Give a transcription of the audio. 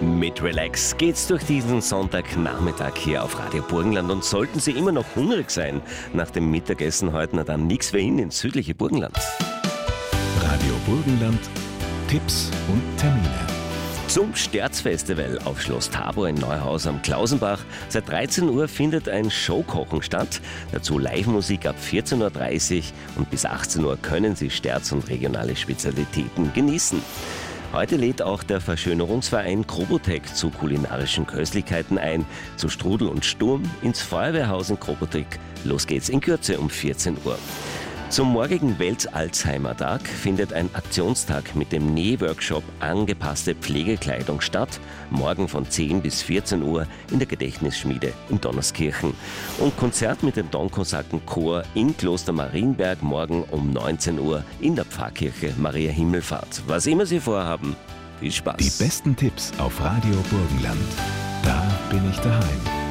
Mit Relax geht's durch diesen Sonntagnachmittag hier auf Radio Burgenland. Und sollten Sie immer noch hungrig sein nach dem Mittagessen heute, na dann nix für ihn ins südliche Burgenland. Radio Burgenland, Tipps und Termine. Zum Sterzfestival auf Schloss Tabor in Neuhaus am Klausenbach. Seit 13 Uhr findet ein Showkochen statt. Dazu Live-Musik ab 14.30 Uhr und bis 18 Uhr können Sie Sterz und regionale Spezialitäten genießen. Heute lädt auch der Verschönerungsverein Krobotec zu kulinarischen Köstlichkeiten ein, zu Strudel und Sturm ins Feuerwehrhaus in Krobotec. Los geht's in Kürze um 14 Uhr. Zum morgigen Welt-Alzheimer-Tag findet ein Aktionstag mit dem Nähworkshop Angepasste Pflegekleidung statt. Morgen von 10 bis 14 Uhr in der Gedächtnisschmiede in Donnerskirchen. Und Konzert mit dem Donkosaken-Chor in Kloster Marienberg morgen um 19 Uhr in der Pfarrkirche Maria Himmelfahrt. Was immer Sie vorhaben, viel Spaß. Die besten Tipps auf Radio Burgenland. Da bin ich daheim.